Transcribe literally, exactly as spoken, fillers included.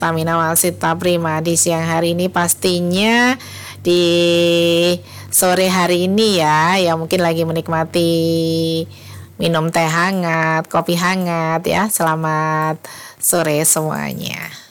Tamina Malsita Prima di siang hari ini, pastinya di sore hari ini ya, yang mungkin lagi menikmati minum teh hangat, kopi hangat ya. Selamat sore semuanya.